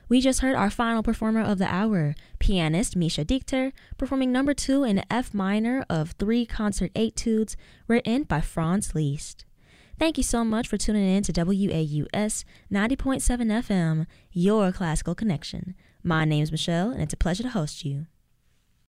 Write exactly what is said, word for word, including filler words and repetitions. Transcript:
We just heard our final performer of the hour, pianist Misha Dichter, performing number two in F minor of three concert etudes written by Franz Liszt. Thank you so much for tuning in to W A U S ninety point seven F M, your classical connection. My name's Michelle, and it's a pleasure to host you.